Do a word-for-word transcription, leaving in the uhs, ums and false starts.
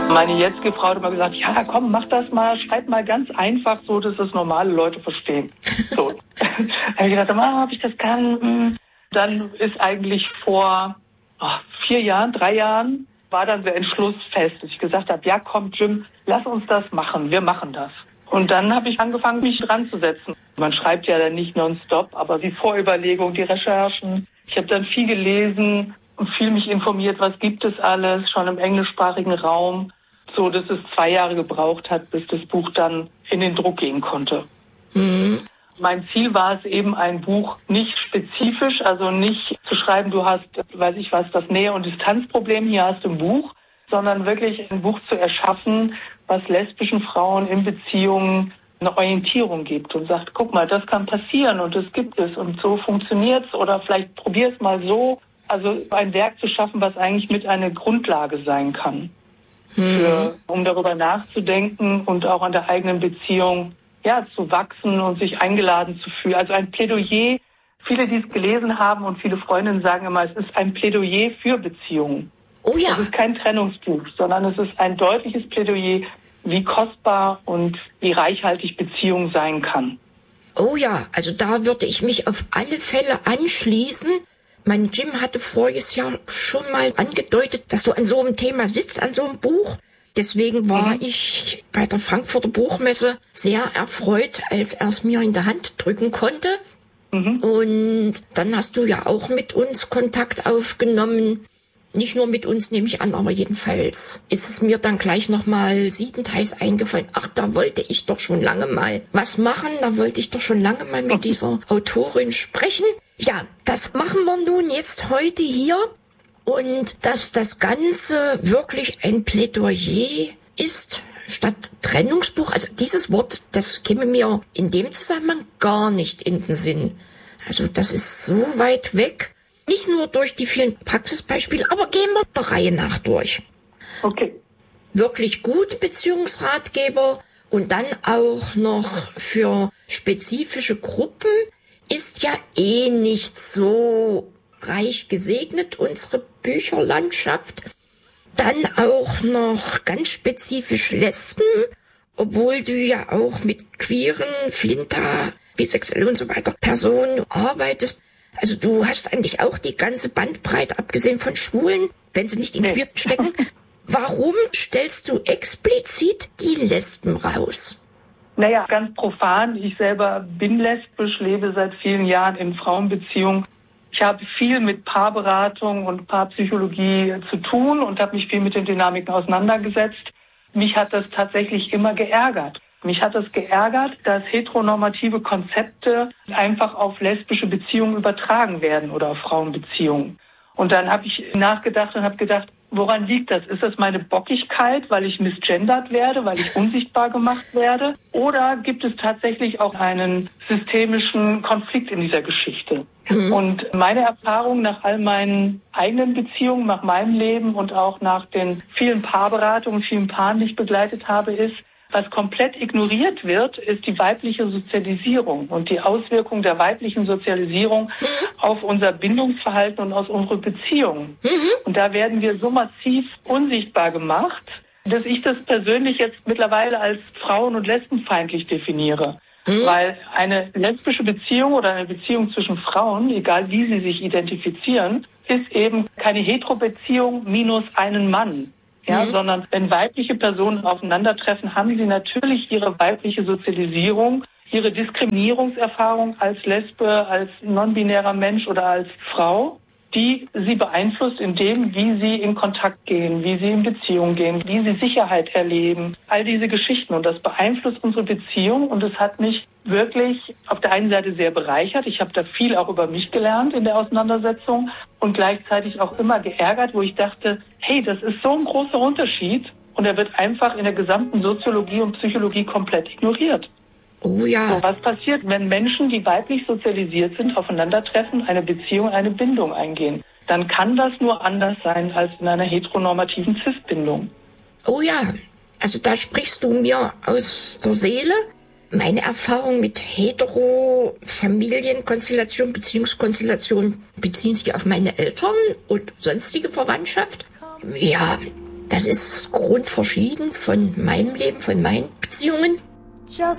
Meine jetzige Frau hat immer gesagt, ja komm, mach das mal, schreib mal ganz einfach so, dass es normale Leute verstehen. So. Da habe ich gedacht, ah, ob ich das kann. Dann ist eigentlich vor oh, vier Jahren, drei Jahren, war dann der Entschluss fest, dass ich gesagt habe, ja komm Jim, lass uns das machen, wir machen das. Und dann habe ich angefangen, mich dran zu setzen. Man schreibt ja dann nicht nonstop, aber die Vorüberlegung, die Recherchen. Ich habe dann viel gelesen und viel mich informiert, was gibt es alles, schon im englischsprachigen Raum. So, dass es zwei Jahre gebraucht hat, bis das Buch dann in den Druck gehen konnte. Mhm. Mein Ziel war es eben, ein Buch nicht spezifisch, also nicht zu schreiben, du hast, weiß ich was, das Nähe- und Distanzproblem, hier hast du ein Buch, sondern wirklich ein Buch zu erschaffen, was lesbischen Frauen in Beziehungen eine Orientierung gibt und sagt, guck mal, das kann passieren und das gibt es und so funktioniert's oder vielleicht probier es mal so. Also ein Werk zu schaffen, was eigentlich mit einer Grundlage sein kann. Für, um darüber nachzudenken und auch an der eigenen Beziehung ja, zu wachsen und sich eingeladen zu fühlen. Also ein Plädoyer, viele, die es gelesen haben und viele Freundinnen sagen immer, es ist ein Plädoyer für Beziehungen. Oh ja. Es ist kein Trennungsbuch, sondern es ist ein deutliches Plädoyer, wie kostbar und wie reichhaltig Beziehung sein kann. Oh ja, also da würde ich mich auf alle Fälle anschließen. Mein Jim hatte voriges Jahr schon mal angedeutet, dass du an so einem Thema sitzt, an so einem Buch. Deswegen war mhm. ich bei der Frankfurter Buchmesse sehr erfreut, als er es mir in der Hand drücken konnte. Mhm. Und dann hast du ja auch mit uns Kontakt aufgenommen. Nicht nur mit uns, nehme ich an, aber jedenfalls ist es mir dann gleich nochmal siebenteils eingefallen. Ach, da wollte ich doch schon lange mal was machen. Da wollte ich doch schon lange mal mit dieser Autorin sprechen. Ja, das machen wir nun jetzt heute hier. Und dass das Ganze wirklich ein Plädoyer ist, statt Trennungsbuch. Also dieses Wort, das käme mir in dem Zusammenhang gar nicht in den Sinn. Also das ist so weit weg. Nicht nur durch die vielen Praxisbeispiele, aber gehen wir der Reihe nach durch. Okay. Wirklich gute Beziehungsratgeber und dann auch noch für spezifische Gruppen ist ja eh nicht so reich gesegnet, unsere Bücherlandschaft. Dann auch noch ganz spezifisch Lesben, obwohl du ja auch mit queeren, Flinter, bisexuell und so weiter Personen arbeitest. Also du hast eigentlich auch die ganze Bandbreite, abgesehen von Schwulen, wenn sie nicht in queer stecken. Warum stellst du explizit die Lesben raus? Naja, ganz profan. Ich selber bin lesbisch, lebe seit vielen Jahren in Frauenbeziehungen. Ich habe viel mit Paarberatung und Paarpsychologie zu tun und habe mich viel mit den Dynamiken auseinandergesetzt. Mich hat das tatsächlich immer geärgert. Mich hat das geärgert, dass heteronormative Konzepte einfach auf lesbische Beziehungen übertragen werden oder auf Frauenbeziehungen. Und dann habe ich nachgedacht und habe gedacht, woran liegt das? Ist das meine Bockigkeit, weil ich misgendert werde, weil ich unsichtbar gemacht werde? Oder gibt es tatsächlich auch einen systemischen Konflikt in dieser Geschichte? Mhm. Und meine Erfahrung nach all meinen eigenen Beziehungen, nach meinem Leben und auch nach den vielen Paarberatungen, vielen Paaren, die ich begleitet habe, ist, was komplett ignoriert wird, ist die weibliche Sozialisierung und die Auswirkung der weiblichen Sozialisierung mhm. auf unser Bindungsverhalten und aus unsere Beziehungen. Mhm. Und da werden wir so massiv unsichtbar gemacht, dass ich das persönlich jetzt mittlerweile als frauen- und lesbenfeindlich definiere. Mhm. Weil eine lesbische Beziehung oder eine Beziehung zwischen Frauen, egal wie sie sich identifizieren, ist eben keine Hetero-Beziehung minus einen Mann. Ja, mhm. sondern wenn weibliche Personen aufeinandertreffen, haben sie natürlich ihre weibliche Sozialisierung, ihre Diskriminierungserfahrung als Lesbe, als non-binärer Mensch oder als Frau, die sie beeinflusst in dem, wie sie in Kontakt gehen, wie sie in Beziehung gehen, wie sie Sicherheit erleben. All diese Geschichten. Und das beeinflusst unsere Beziehung. Und es hat mich wirklich auf der einen Seite sehr bereichert. Ich habe da viel auch über mich gelernt in der Auseinandersetzung und gleichzeitig auch immer geärgert, wo ich dachte, hey, das ist so ein großer Unterschied. Und er wird einfach in der gesamten Soziologie und Psychologie komplett ignoriert. Oh ja. So, was passiert, wenn Menschen, die weiblich sozialisiert sind, aufeinandertreffen, eine Beziehung, eine Bindung eingehen? Dann kann das nur anders sein als in einer heteronormativen Cis-Bindung. Oh ja, also da sprichst du mir aus der Seele. Meine Erfahrung mit Hetero-Familienkonstellation, Beziehungskonstellation beziehen sich auf meine Eltern und sonstige Verwandtschaft. Ja, Das ist grundverschieden von meinem Leben, von meinen Beziehungen. Just